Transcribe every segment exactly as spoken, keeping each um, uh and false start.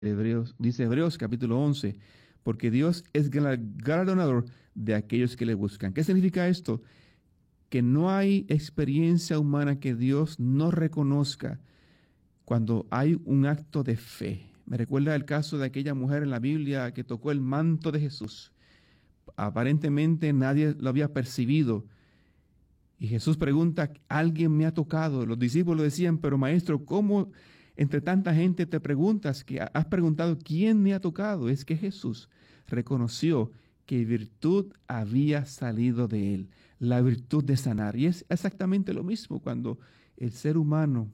Hebreos, dice Hebreos capítulo once, porque Dios es galardonador de aquellos que le buscan. ¿Qué significa esto? Que no hay experiencia humana que Dios no reconozca cuando hay un acto de fe. Me recuerda el caso de aquella mujer en la Biblia que tocó el manto de Jesús. Aparentemente nadie lo había percibido. Y Jesús pregunta, ¿alguien me ha tocado? Los discípulos decían, pero maestro, ¿cómo entre tanta gente te preguntas que has preguntado quién me ha tocado? Es que Jesús reconoció que virtud había salido de él, la virtud de sanar. Y es exactamente lo mismo cuando el ser humano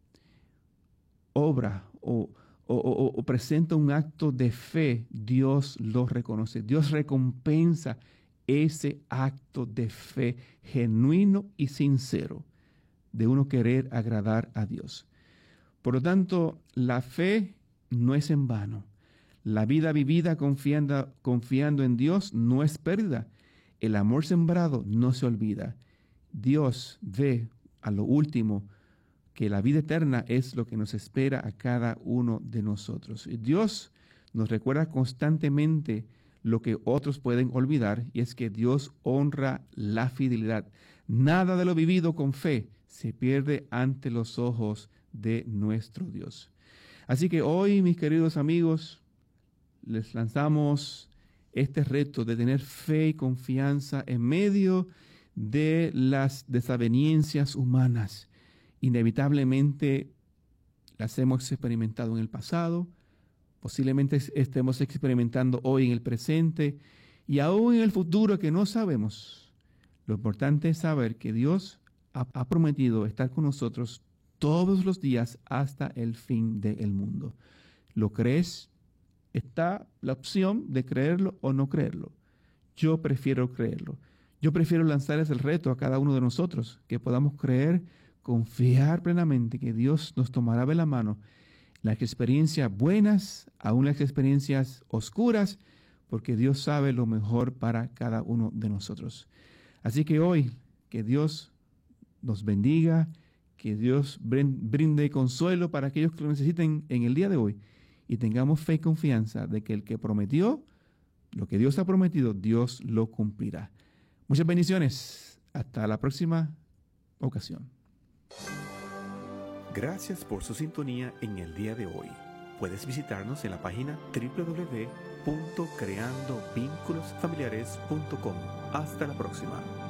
obra o, o, o, o presenta un acto de fe, Dios lo reconoce. Dios recompensa ese acto de fe genuino y sincero de uno querer agradar a Dios. Por lo tanto, la fe no es en vano. La vida vivida confiando, confiando en Dios no es pérdida. El amor sembrado no se olvida. Dios ve a lo último que la vida eterna es lo que nos espera a cada uno de nosotros. Dios nos recuerda constantemente lo que otros pueden olvidar, y es que Dios honra la fidelidad. Nada de lo vivido con fe se pierde ante los ojos de nuestro Dios. Así que hoy, mis queridos amigos, les lanzamos este reto de tener fe y confianza en medio de las desavenencias humanas. Inevitablemente las hemos experimentado en el pasado, posiblemente estemos experimentando hoy en el presente y aún en el futuro que no sabemos. Lo importante es saber que Dios ha, ha prometido estar con nosotros todos los días hasta el fin del mundo. ¿Lo crees? Está la opción de creerlo o no creerlo. Yo prefiero creerlo. Yo prefiero lanzarles el reto a cada uno de nosotros, que podamos creer, confiar plenamente que Dios nos tomará de la mano las experiencias buenas, aún las experiencias oscuras, porque Dios sabe lo mejor para cada uno de nosotros. Así que hoy, que Dios nos bendiga, que Dios brinde consuelo para aquellos que lo necesiten en el día de hoy, y tengamos fe y confianza de que el que prometió, lo que Dios ha prometido, Dios lo cumplirá. Muchas bendiciones. Hasta la próxima ocasión. Gracias por su sintonía en el día de hoy. Puedes visitarnos en la página doble u doble u doble u punto creando vínculos familiares punto com. Hasta la próxima.